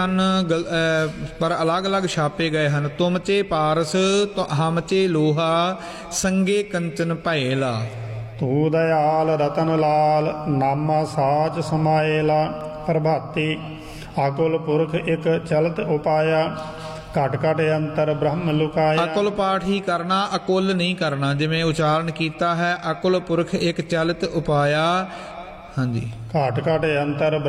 ਪਰ ਅਲੱਗ ਅਲੱਗ ਛਾਪੇ ਗਏ ਹਨ। ਤੁਮ ਚੇ ਪਾਰਸ ਹਮ ਚੇ ਲੋਹਾ ਸੰਗੇ ਕੰਚਨ ਭੈਲਾ। ਤੂ ਦਇਆਲ ਰਤਨ ਲਾਲ ਨਾਮਾ ਸਾਚ ਸਮਾਏਲਾ। ਪ੍ਰਭਾਤੀ ਆਕੁਲ ਪੁਰਖ ਇੱਕ ਚਲਤ ਉਪਾਇਆ ਘਟ ਘਟ ਅੰਤਰ ਬ੍ਰਹਮ ਲੁਕਾਇਆ। ਅਕੁਲ ਪਾਠ ਹੀ ਕਰਨਾ, ਅਕੁਲ ਨਹੀਂ ਕਰਨਾ। ਜਿਵੇਂ ਉਚਾਰਨ ਕੀਤਾ ਹੈ ਅਕੁਲ ਪੁਰਖ ਇੱਕ ਚਲਤ ਉਪਾਇਆ। ਹਾਂਜੀ। ਘਟ ਘਟ ਅੰਤਰ